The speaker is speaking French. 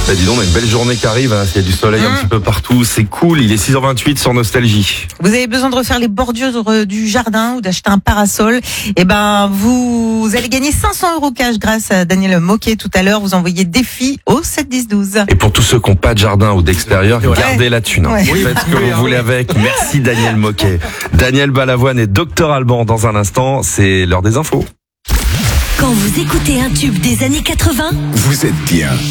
Bah dis donc, on a une belle journée qui arrive, hein. Il y a du soleil un petit peu partout, c'est cool. Il est 6h28 sur Nostalgie. Vous avez besoin de refaire les bordures du jardin ou d'acheter un parasol, vous allez gagner 500 € cash grâce à Daniel Moquet tout à l'heure. Vous envoyez défi au 7 10 12. Et pour tous ceux qui n'ont pas de jardin ou d'extérieur, Ouais. gardez la thune. Ouais. Faites ce que vous voulez avec. Merci Daniel Moquet. Daniel Balavoine et Dr Alban dans un instant, c'est l'heure des infos. Quand vous écoutez un tube des années 80, Vous êtes bien.